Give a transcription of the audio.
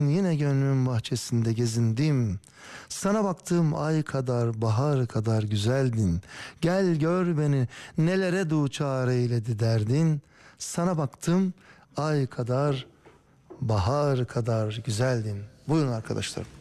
Yine gönlümün bahçesinde gezindim. Sana baktım ay kadar bahar kadar güzeldin. Gel gör beni nelere duçar eyledi derdin. Sana baktım ay kadar bahar kadar güzeldin. Buyurun arkadaşlar.